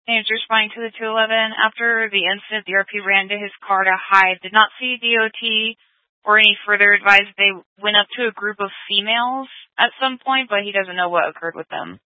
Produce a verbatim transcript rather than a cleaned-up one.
Teenager responding to the two eleven. After the incident, the R P ran to his car to hide. Did not see D O T or any further advice. They went up to a group of females at some point, but he doesn't know what occurred with them.